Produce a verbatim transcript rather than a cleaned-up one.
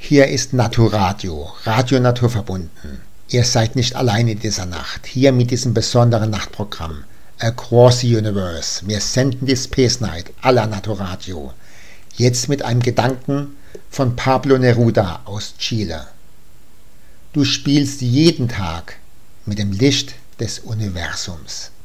Hier ist Naturadio, Radio Naturverbunden. Ihr seid nicht allein in dieser Nacht, hier mit diesem besonderen Nachtprogramm. Across the Universe. Wir senden die Space Night à la Naturadio. Jetzt mit einem Gedanken von Pablo Neruda aus Chile. Du spielst jeden Tag mit dem Licht des Universums.